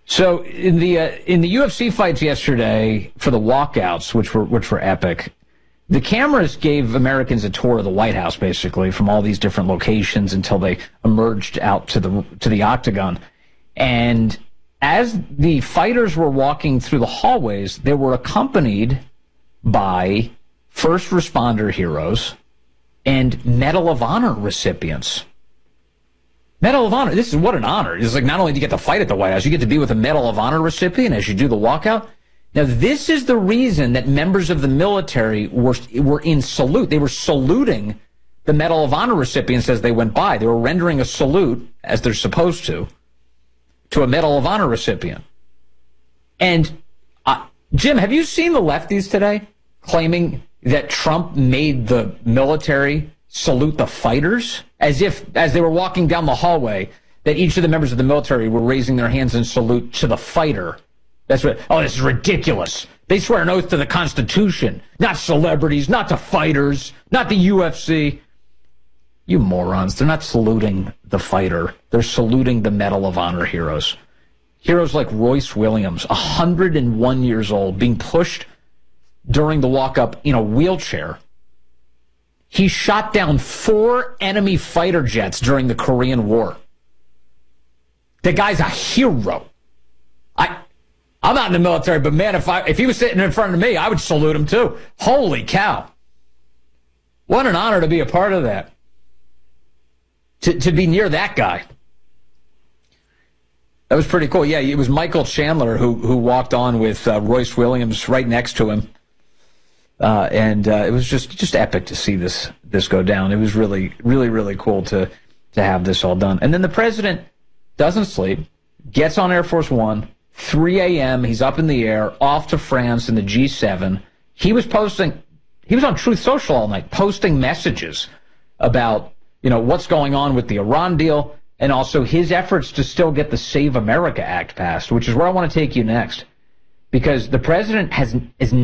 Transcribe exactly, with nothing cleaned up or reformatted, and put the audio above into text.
So in the uh, in the U F C fights yesterday for the walkouts, which were which were epic, the cameras gave Americans a tour of the White House, basically, from all these different locations until they emerged out to the to the octagon. And as the fighters were walking through the hallways, they were accompanied by first responder heroes and Medal of Honor recipients. Medal of Honor, this is what an honor. It's like not only do you get to fight at the White House, you get to be with a Medal of Honor recipient as you do the walkout. Now, this is the reason that members of the military were were in salute. They were saluting the Medal of Honor recipients as they went by. They were rendering a salute, as they're supposed to, to a Medal of Honor recipient. And, uh, Jim, have you seen the lefties today claiming that Trump made the military salute the fighters? As if, as they were walking down the hallway, that each of the members of the military were raising their hands in salute to the fighter. That's what, oh, this is ridiculous. They swear an oath to the Constitution, not celebrities, not to fighters, not the U F C. You morons, they're not saluting the fighter. They're saluting the Medal of Honor heroes. Heroes like Royce Williams, one hundred one years old, being pushed during the walk-up in a wheelchair. He shot down four enemy fighter jets during the Korean War. The guy's a hero. I... I'm not in the military, but man, if I if he was sitting in front of me, I would salute him too. Holy cow. What an honor to be a part of that. To to be near that guy. That was pretty cool. Yeah, it was Michael Chandler who who walked on with uh, Royce Williams right next to him. Uh, and uh, it was just just epic to see this this go down. It was really, really, really cool to to have this all done. And then the president doesn't sleep, gets on Air Force One, three a.m., he's up in the air, off to France in the G seven. He was posting, he was on Truth Social all night, posting messages about, you know, what's going on with the Iran deal, and also his efforts to still get the Save America Act passed, which is where I want to take you next. Because the president has is